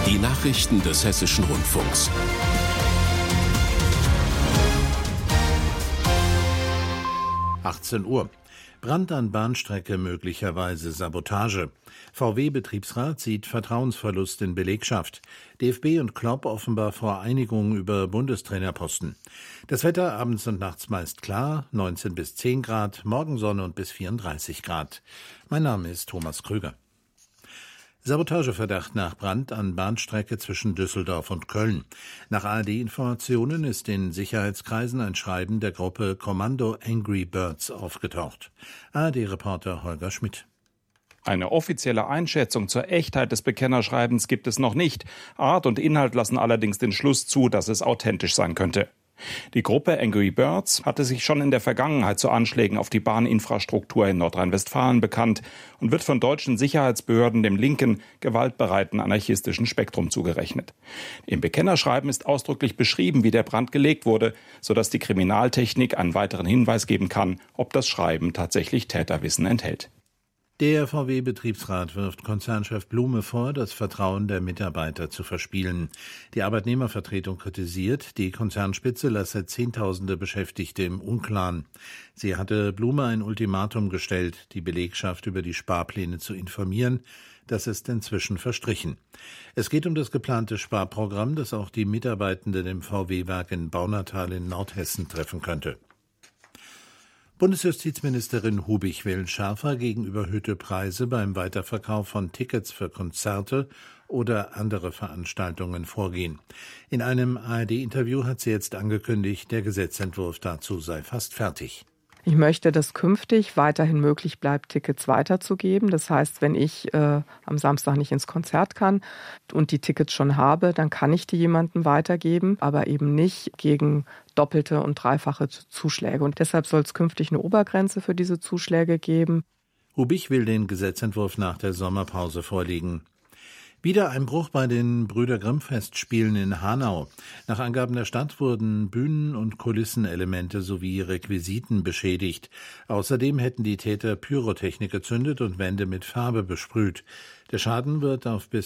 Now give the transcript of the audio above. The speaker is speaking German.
Die Nachrichten des Hessischen Rundfunks. Uhr. Brand an Bahnstrecke, möglicherweise Sabotage. VW-Betriebsrat sieht Vertrauensverlust in Belegschaft. DFB und Klopp offenbar vor Einigung über Bundestrainerposten. Das Wetter abends und nachts meist klar, 19 bis 10 Grad, morgen Sonne und bis 34 Grad. Mein Name ist Thomas Krüger. Sabotageverdacht nach Brand an Bahnstrecke zwischen Düsseldorf und Köln. Nach ARD-Informationen ist in Sicherheitskreisen ein Schreiben der Gruppe Kommando Angry Birds aufgetaucht. ARD-Reporter Holger Schmidt. Eine offizielle Einschätzung zur Echtheit des Bekennerschreibens gibt es noch nicht. Art und Inhalt lassen allerdings den Schluss zu, dass es authentisch sein könnte. Die Gruppe Angry Birds hatte sich schon in der Vergangenheit zu Anschlägen auf die Bahninfrastruktur in Nordrhein-Westfalen bekannt und wird von deutschen Sicherheitsbehörden dem linken, gewaltbereiten anarchistischen Spektrum zugerechnet. Im Bekennerschreiben ist ausdrücklich beschrieben, wie der Brand gelegt wurde, sodass die Kriminaltechnik einen weiteren Hinweis geben kann, ob das Schreiben tatsächlich Täterwissen enthält. Der VW-Betriebsrat wirft Konzernchef Blume vor, das Vertrauen der Mitarbeiter zu verspielen. Die Arbeitnehmervertretung kritisiert, die Konzernspitze lasse Zehntausende Beschäftigte im Unklaren. Sie hatte Blume ein Ultimatum gestellt, die Belegschaft über die Sparpläne zu informieren. Das ist inzwischen verstrichen. Es geht um das geplante Sparprogramm, das auch die Mitarbeitenden im VW-Werk in Baunatal in Nordhessen treffen könnte. Bundesjustizministerin Hubig will schärfer gegen überhöhte Preise beim Weiterverkauf von Tickets für Konzerte oder andere Veranstaltungen vorgehen. In einem ARD-Interview hat sie jetzt angekündigt, der Gesetzentwurf dazu sei fast fertig. Ich möchte, dass künftig weiterhin möglich bleibt, Tickets weiterzugeben. Das heißt, wenn ich am Samstag nicht ins Konzert kann und die Tickets schon habe, dann kann ich die jemandem weitergeben, aber eben nicht gegen doppelte und dreifache Zuschläge. Und deshalb soll es künftig eine Obergrenze für diese Zuschläge geben. Hubig will den Gesetzentwurf nach der Sommerpause vorlegen. Wieder ein Bruch bei den Brüder-Grimm-Festspielen in Hanau. Nach Angaben der Stadt wurden Bühnen- und Kulissenelemente sowie Requisiten beschädigt. Außerdem hätten die Täter Pyrotechnik gezündet und Wände mit Farbe besprüht. Der Schaden wird auf bis